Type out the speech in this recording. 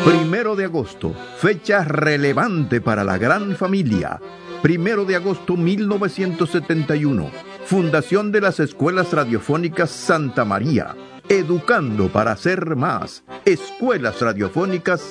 1 de agosto, fecha relevante para la gran familia. 1 de agosto 1971, fundación de las Escuelas Radiofónicas Santa María, educando para ser más. Escuelas Radiofónicas